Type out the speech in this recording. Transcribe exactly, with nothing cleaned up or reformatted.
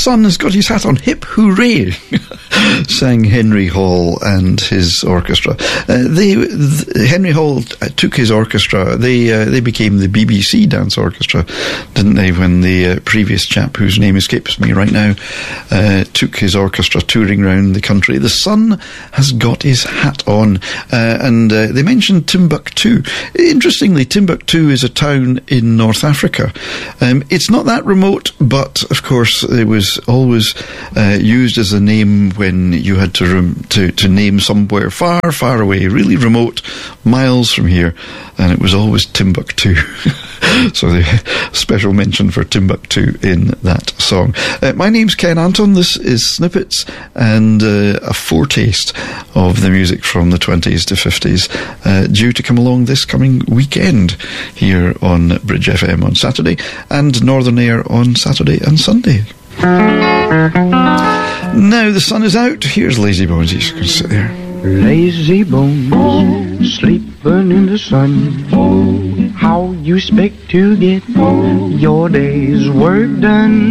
sun has got his hat on. Hip hooray, sang Henry Hall and his orchestra. Uh, they, th- Henry Hall uh, took his orchestra. They uh, they became the B B C Dance Orchestra, didn't they, when the uh, previous chap, whose name escapes me right now, uh, took his orchestra touring around the country. The sun has got his hat on. Uh, and uh, they mentioned Timbuktu. Interestingly, Timbuktu is a town in North Africa. Um, it's not that remote, but of course it was always uh, used as a name when you had to, rem- to to name somewhere far, far away, really remote, miles from here, and it was always Timbuktu. So the special mention for Timbuktu in that song. Uh, my name's Ken Anton. This is Snippets, and uh, a foretaste of the music from the twenties to fifties uh, due to come along this coming weekend here on Bridge F M on Saturday, and Northern Air on Saturday and Sunday. Now the sun is out. Here's Lazy Bones. He's going to sit there. Lazy bones, sleeping in the sun. How you expect to get your day's work done?